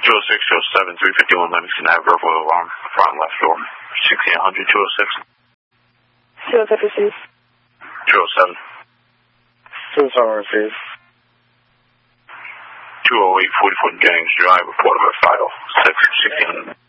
206, 207, 351 Livingston Ave, verbal alarm, front left door. 1600, 206. 207 received. 207. 207 received. 208, 40 foot Jennings Drive, report of a vital. 1600.